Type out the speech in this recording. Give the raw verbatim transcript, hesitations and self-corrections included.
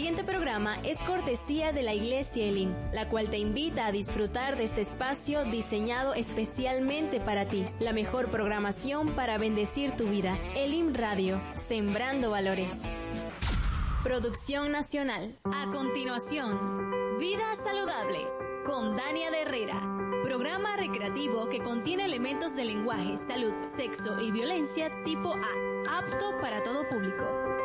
siguiente programa es cortesía de la Iglesia Elim, la cual te invita a disfrutar de este espacio diseñado especialmente para ti. La mejor programación para bendecir tu vida. Elim Radio, sembrando valores. Producción nacional. A continuación, Vida Saludable, con Dania de Herrera. Programa recreativo que contiene elementos de lenguaje, salud, sexo y violencia tipo A, apto para todo público.